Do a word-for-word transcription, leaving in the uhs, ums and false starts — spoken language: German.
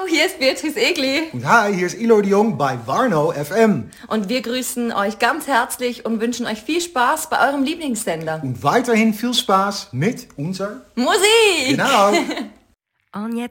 hier ist Beatrice Egli. Und hi, hier ist Eloy de Jong bei Warnow F M. Und wir grüßen euch ganz herzlich und wünschen euch viel Spaß bei eurem Lieblingssender. Und weiterhin viel Spaß mit unserer Musik! Genau. Und jetzt